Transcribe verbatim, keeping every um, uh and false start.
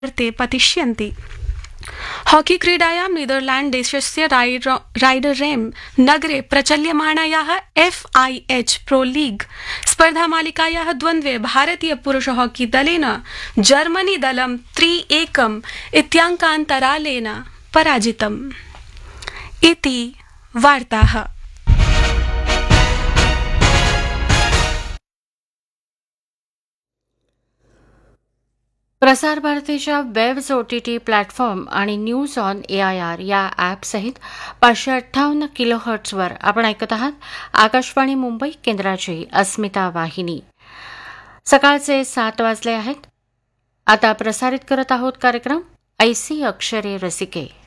ते पतिष्यन्ति। हॉकी क्रीडायां नीदरलैंड देशस्य राइडरेम नगरे प्रचल्यमाणायाः F I H pro league स्पर्धामालिकायाः द्वन्द्वे भारतीय पुरुष हॉकी दलेन जर्मनी दलं त्रि एकम् इत्याङ्कान्तरालेन पराजितम्। इति वार्ताः। प्रसार भारतीच्या webs O T T platform आणि news on A I R या ॲपसहित पाचशे अठ्ठावन्न किलो हर्ट्सवर आपण ऐकत आहात आकाशवाणी मुंबई केंद्राची अस्मिता वाहिनी। सकाळचे सात वाजले आहेत। आता प्रसारित करत आहोत कार्यक्रम ऐसी अक्षरे रसिके।